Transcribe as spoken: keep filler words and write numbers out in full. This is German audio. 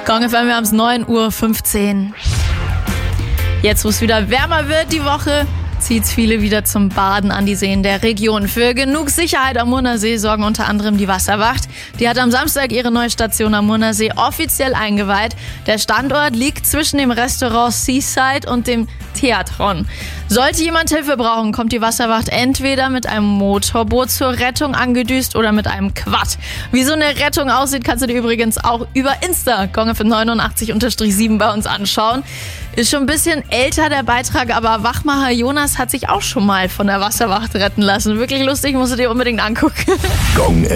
Gong F M, wir haben es neun Uhr fünfzehn. Jetzt, wo es wieder wärmer wird die Woche, zieht es viele wieder zum Baden an die Seen der Region. Für genug Sicherheit am Murnersee sorgen unter anderem die Wasserwacht. Die hat am Samstag ihre neue Station am Murnersee offiziell eingeweiht. Der Standort liegt zwischen dem Restaurant Seaside und dem Theatron. Sollte jemand Hilfe brauchen, kommt die Wasserwacht entweder mit einem Motorboot zur Rettung angedüst oder mit einem Quad. Wie so eine Rettung aussieht, kannst du dir übrigens auch über Insta Gong F M neunundachtzig sieben bei uns anschauen. Ist schon ein bisschen älter der Beitrag, aber Wachmacher Jonas hat sich auch schon mal von der Wasserwacht retten lassen. Wirklich lustig, musst du dir unbedingt angucken.